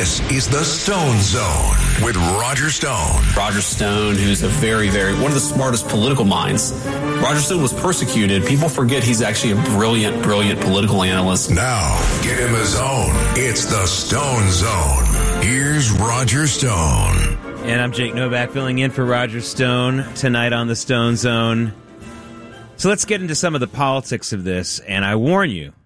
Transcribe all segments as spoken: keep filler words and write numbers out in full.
This is the Stone Zone with Roger Stone. Roger Stone, who's a very, very, one of the smartest political minds. Roger Stone was persecuted. People forget he's actually a brilliant, brilliant political analyst. Now, get in the zone. It's the Stone Zone. Here's Roger Stone. And I'm Jake Novak filling in for Roger Stone tonight on the Stone Zone. So let's get into some of the politics of this. And I warn you,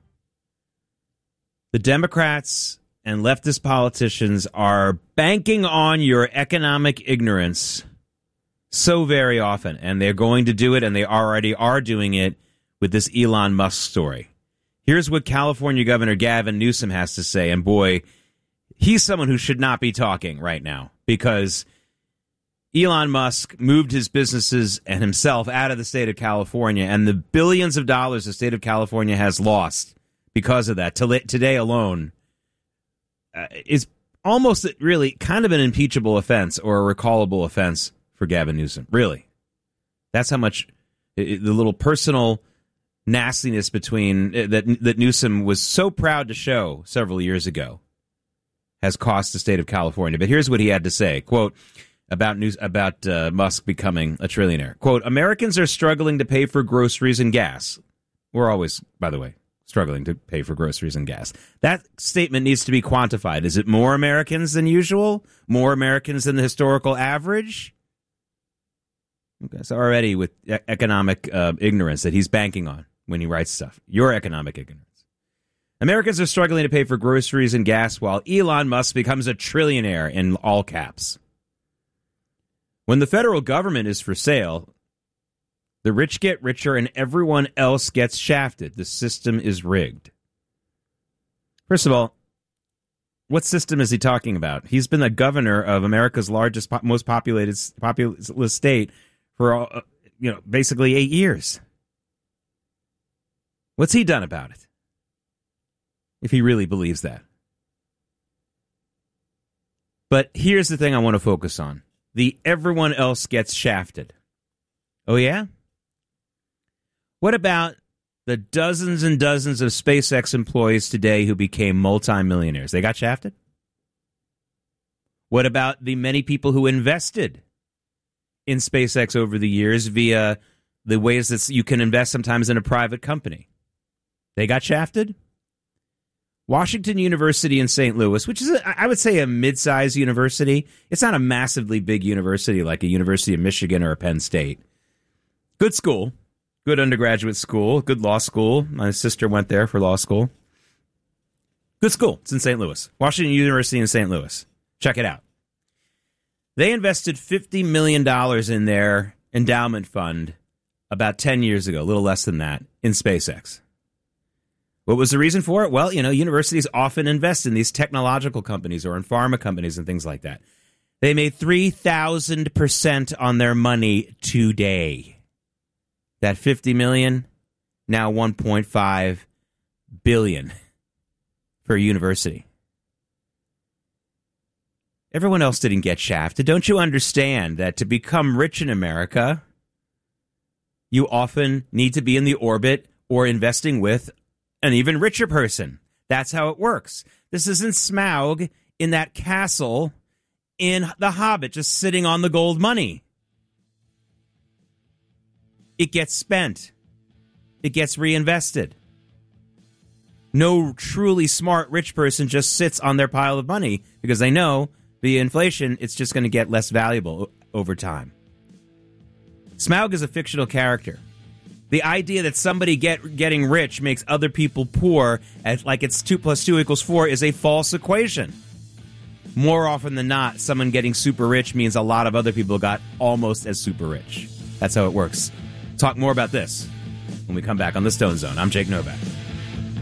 the Democrats and leftist politicians are banking on your economic ignorance so very often. And they're going to do it, and they already are doing it with this Elon Musk story. Here's what California Governor Gavin Newsom has to say. And boy, he's someone who should not be talking right now, because Elon Musk moved his businesses and himself out of the state of California, and the billions of dollars the state of California has lost because of that today alone uh, is almost really kind of an impeachable offense or a recallable offense for Gavin Newsom. Really. That's how much it, the little personal nastiness between uh, that that Newsom was so proud to show several years ago has cost the state of California. But here's what he had to say, quote, about news about uh, Musk becoming a trillionaire. Quote, Americans are struggling to pay for groceries and gas. We're always, by the way, struggling to pay for groceries and gas. That statement needs to be quantified. Is it more Americans than usual? More Americans than the historical average? Okay, so already with e- economic uh, ignorance that he's banking on when he writes stuff. Your economic ignorance. Americans are struggling to pay for groceries and gas while Elon Musk becomes a trillionaire in all caps. When the federal government is for sale, the rich get richer and everyone else gets shafted. The system is rigged. First of all, what system is he talking about? He's been the governor of America's largest, most populated, populous state for, uh, you know, basically eight years. What's he done about it? If he really believes that. But here's the thing I want to focus on. The everyone else gets shafted. Oh, yeah? What about the dozens and dozens of SpaceX employees today who became multimillionaires? They got shafted? What about the many people who invested in SpaceX over the years via the ways that you can invest sometimes in a private company? They got shafted? Washington University in Saint Louis, which is, a, I would say, a mid-sized university. It's not a massively big university like a University of Michigan or a Penn State. Good school, good undergraduate school, good law school. My sister went there for law school. Good school. It's in Saint Louis. Washington University in Saint Louis. Check it out. They invested fifty million dollars in their endowment fund about ten years ago, a little less than that, in SpaceX. What was the reason for it? Well, you know, universities often invest in these technological companies or in pharma companies and things like that. They made three thousand percent on their money today. That fifty million dollars, now one point five billion dollars for a university. Everyone else didn't get shafted. Don't you understand that to become rich in America, you often need to be in the orbit or investing with an even richer person? That's how it works. This isn't Smaug in that castle in The Hobbit just sitting on the gold money. It gets spent. It gets reinvested. No truly smart rich person just sits on their pile of money because they know the inflation, it's just going to get less valuable over time. Smaug is a fictional character. The idea that somebody get getting rich makes other people poor, as like it's two plus two equals four, is a false equation. More often than not, someone getting super rich means a lot of other people got almost as super rich. That's how it works. Talk more about this when we come back on the Stone Zone. I'm Jake Novak.